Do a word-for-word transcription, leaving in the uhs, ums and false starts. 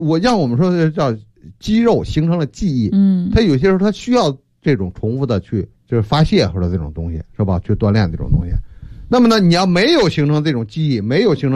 我让我们说的叫肌肉形成了记忆， 嗯， 它有些时候它需要这种重复的去就是发泄或者这种东西是吧？去锻炼这种东西。那么呢，你要没有形成这种记忆，没有形成